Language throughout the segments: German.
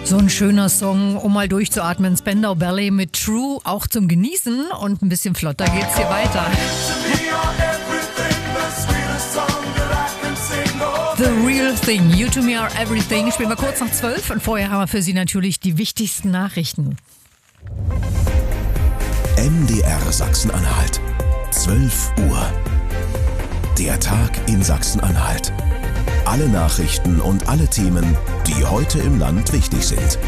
So ein schöner Song, um mal durchzuatmen. Spandau Ballet mit True, auch zum Genießen. Und ein bisschen flotter geht's hier weiter. The Real Thing, You to Me Are Everything. Spielen wir kurz nach 12 und vorher haben wir für Sie natürlich die wichtigsten Nachrichten. MDR Sachsen-Anhalt, 12 Uhr. Der Tag in Sachsen-Anhalt. Alle Nachrichten und alle Themen, die heute im Land wichtig sind.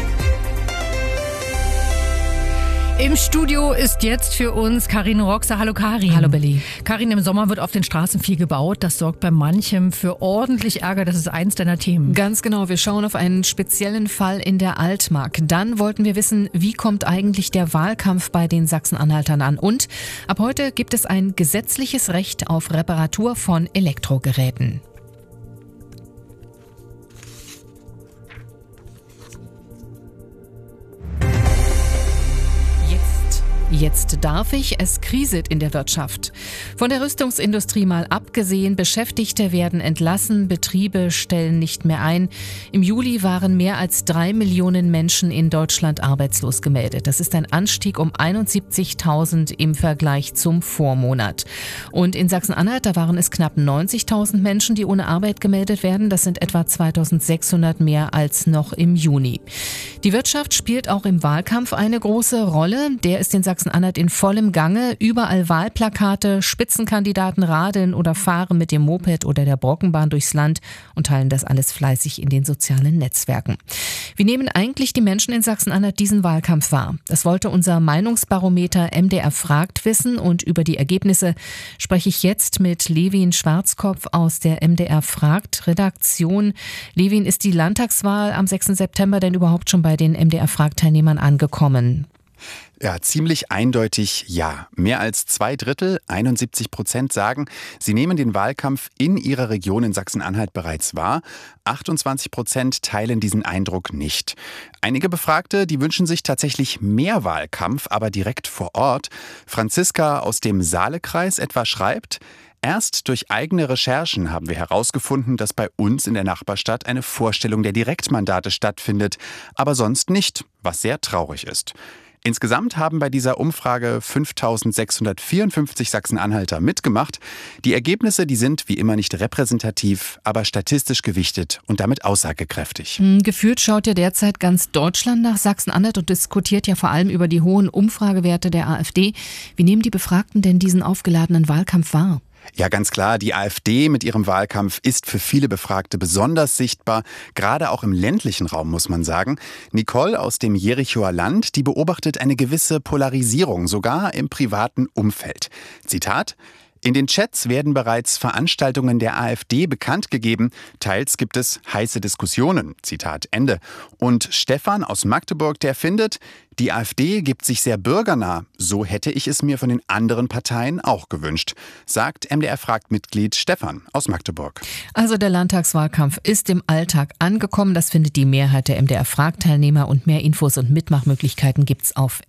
Im Studio ist jetzt für uns Karin Roxer. Hallo Karin. Hallo Belli. Karin, im Sommer wird auf den Straßen viel gebaut. Das sorgt bei manchem für ordentlich Ärger. Das ist eins deiner Themen. Ganz genau. Wir schauen auf einen speziellen Fall in der Altmark. Dann wollten wir wissen, wie kommt eigentlich der Wahlkampf bei den Sachsen-Anhaltern an? Und ab heute gibt es ein gesetzliches Recht auf Reparatur von Elektrogeräten. Jetzt darf ich, es kriselt in der Wirtschaft. Von der Rüstungsindustrie mal abgesehen, Beschäftigte werden entlassen, Betriebe stellen nicht mehr ein. Im Juli waren mehr als 3 Millionen Menschen in Deutschland arbeitslos gemeldet. Das ist ein Anstieg um 71.000 im Vergleich zum Vormonat. Und in Sachsen-Anhalt, da waren es knapp 90.000 Menschen, die ohne Arbeit gemeldet werden. Das sind etwa 2.600 mehr als noch im Juni. Die Wirtschaft spielt auch im Wahlkampf eine große Rolle. Der ist in Sachsen-Anhalt in vollem Gange. Überall Wahlplakate, Spitzenkandidaten radeln oder fahren mit dem Moped oder der Brockenbahn durchs Land und teilen das alles fleißig in den sozialen Netzwerken. Wie nehmen eigentlich die Menschen in Sachsen-Anhalt diesen Wahlkampf wahr? Das wollte unser Meinungsbarometer MDR fragt wissen und über die Ergebnisse spreche ich jetzt mit Levin Schwarzkopf aus der MDR fragt Redaktion. Levin, ist die Landtagswahl am 6. September denn überhaupt schon bei den MDR fragt Teilnehmern angekommen? Ja, ziemlich eindeutig ja. Mehr als 2/3, 71%, sagen, sie nehmen den Wahlkampf in ihrer Region in Sachsen-Anhalt bereits wahr. 28% teilen diesen Eindruck nicht. Einige Befragte, die wünschen sich tatsächlich mehr Wahlkampf, aber direkt vor Ort. Franziska aus dem Saalekreis etwa schreibt: Erst durch eigene Recherchen haben wir herausgefunden, dass bei uns in der Nachbarstadt eine Vorstellung der Direktmandate stattfindet, aber sonst nicht, was sehr traurig ist. Insgesamt haben bei dieser Umfrage 5.654 Sachsen-Anhalter mitgemacht. Die Ergebnisse, die sind wie immer nicht repräsentativ, aber statistisch gewichtet und damit aussagekräftig. Gefühlt schaut ja derzeit ganz Deutschland nach Sachsen-Anhalt und diskutiert ja vor allem über die hohen Umfragewerte der AfD. Wie nehmen die Befragten denn diesen aufgeladenen Wahlkampf wahr? Ja, ganz klar, die AfD mit ihrem Wahlkampf ist für viele Befragte besonders sichtbar, gerade auch im ländlichen Raum, muss man sagen. Nicole aus dem Jerichoer Land, die beobachtet eine gewisse Polarisierung, sogar im privaten Umfeld. Zitat: In den Chats werden bereits Veranstaltungen der AfD bekannt gegeben. Teils gibt es heiße Diskussionen. Zitat Ende. Und Stefan aus Magdeburg, der findet, die AfD gibt sich sehr bürgernah. So hätte ich es mir von den anderen Parteien auch gewünscht, sagt MDR-Fragt-Mitglied Stefan aus Magdeburg. Also der Landtagswahlkampf ist im Alltag angekommen. Das findet die Mehrheit der MDR-Fragt-Teilnehmer und mehr Infos und Mitmachmöglichkeiten gibt's auf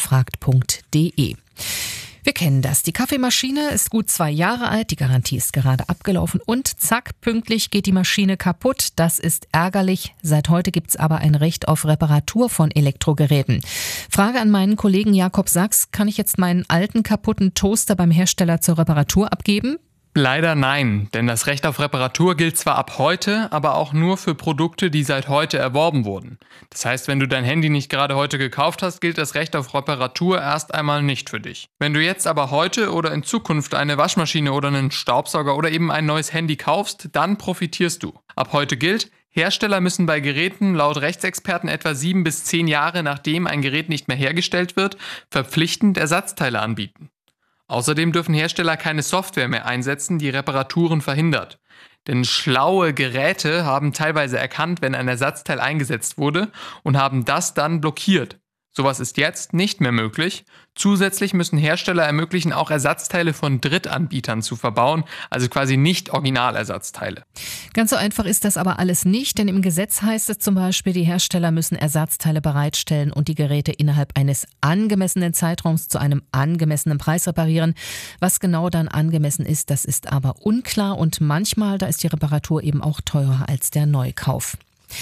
mdrfragt.de. Wir kennen das. Die Kaffeemaschine ist gut 2 Jahre alt, die Garantie ist gerade abgelaufen und zack, pünktlich geht die Maschine kaputt. Das ist ärgerlich. Seit heute gibt's aber ein Recht auf Reparatur von Elektrogeräten. Frage an meinen Kollegen Jakob Sachs: Kann ich jetzt meinen alten kaputten Toaster beim Hersteller zur Reparatur abgeben? Leider nein, denn das Recht auf Reparatur gilt zwar ab heute, aber auch nur für Produkte, die seit heute erworben wurden. Das heißt, wenn du dein Handy nicht gerade heute gekauft hast, gilt das Recht auf Reparatur erst einmal nicht für dich. Wenn du jetzt aber heute oder in Zukunft eine Waschmaschine oder einen Staubsauger oder eben ein neues Handy kaufst, dann profitierst du. Ab heute gilt: Hersteller müssen bei Geräten laut Rechtsexperten etwa 7 bis 10 Jahre, nachdem ein Gerät nicht mehr hergestellt wird, verpflichtend Ersatzteile anbieten. Außerdem dürfen Hersteller keine Software mehr einsetzen, die Reparaturen verhindert. Denn schlaue Geräte haben teilweise erkannt, wenn ein Ersatzteil eingesetzt wurde und haben das dann blockiert. Sowas ist jetzt nicht mehr möglich. Zusätzlich müssen Hersteller ermöglichen, auch Ersatzteile von Drittanbietern zu verbauen, also quasi nicht Originalersatzteile. Ganz so einfach ist das aber alles nicht, denn im Gesetz heißt es zum Beispiel, die Hersteller müssen Ersatzteile bereitstellen und die Geräte innerhalb eines angemessenen Zeitraums zu einem angemessenen Preis reparieren. Was genau dann angemessen ist, das ist aber unklar und manchmal, da ist die Reparatur eben auch teurer als der Neukauf.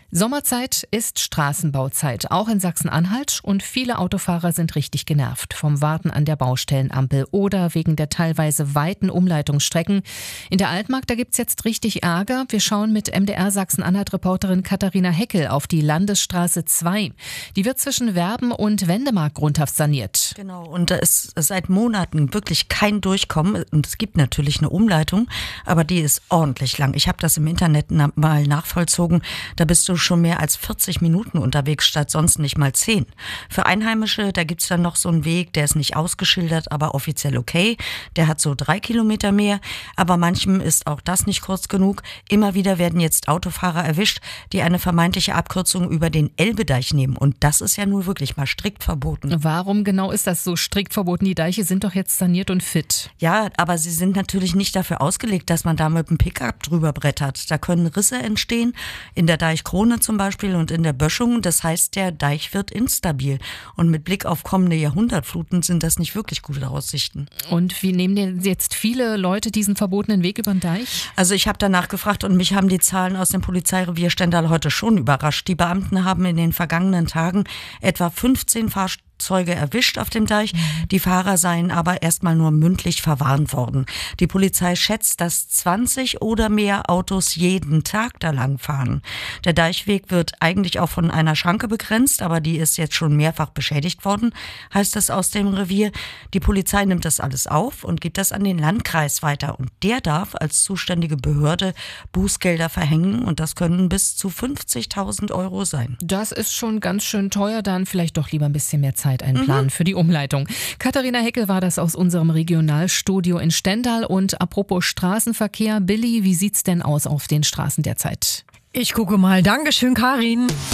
Sommerzeit ist Straßenbauzeit, auch in Sachsen-Anhalt, und viele Autofahrer sind richtig genervt vom Warten an der Baustellenampel oder wegen der teilweise weiten Umleitungsstrecken. In der Altmark, da gibt's jetzt richtig Ärger. Wir schauen mit MDR Sachsen-Anhalt-Reporterin Katharina Heckel auf die Landesstraße 2. Die wird zwischen Werben und Wendemark grundhaft saniert. Genau, und da ist seit Monaten wirklich kein Durchkommen. Und es gibt natürlich eine Umleitung, aber die ist ordentlich lang. Ich habe das im Internet mal nachvollzogen. Da bist du schon mehr als 40 Minuten unterwegs, statt sonst nicht mal 10. Für Einheimische, da gibt's dann noch so einen Weg, der ist nicht ausgeschildert, aber offiziell okay. Der hat so 3 Kilometer mehr, aber manchem ist auch das nicht kurz genug. Immer wieder werden jetzt Autofahrer erwischt, die eine vermeintliche Abkürzung über den Elbedeich nehmen. Und das ist ja nur wirklich mal strikt verboten. Warum genau ist das so strikt verboten? Die Deiche sind doch jetzt saniert und fit. Ja, aber sie sind natürlich nicht dafür ausgelegt, dass man da mit dem Pickup drüber brettert. Da können Risse entstehen, in der Deichkrone zum Beispiel und in der Böschung. Das heißt, der Deich wird instabil. Und mit Blick auf kommende Jahrhundertfluten sind das nicht wirklich gute Aussichten. Und wie nehmen denn jetzt viele Leute diesen verbotenen Weg über den Deich? Also ich habe danach gefragt und mich haben die Zahlen aus dem Polizeirevier Stendal heute schon überrascht. Die Beamten haben in den vergangenen Tagen etwa 15 Fahrzeuge erwischt auf dem Deich. Die Fahrer seien aber erstmal nur mündlich verwarnt worden. Die Polizei schätzt, dass 20 oder mehr Autos jeden Tag da lang fahren. Der Deichweg wird eigentlich auch von einer Schranke begrenzt, aber die ist jetzt schon mehrfach beschädigt worden, heißt es aus dem Revier. Die Polizei nimmt das alles auf und gibt das an den Landkreis weiter. Und der darf als zuständige Behörde Bußgelder verhängen und das können bis zu 50.000 Euro sein. Das ist schon ganz schön teuer, dann vielleicht doch lieber ein bisschen mehr Zeit einplanen für die Umleitung. Katharina Heckel war das aus unserem Regionalstudio in Stendal. Und apropos Straßenverkehr, Billy, wie sieht's denn aus auf den Straßen derzeit? Ich gucke mal. Dankeschön, Karin.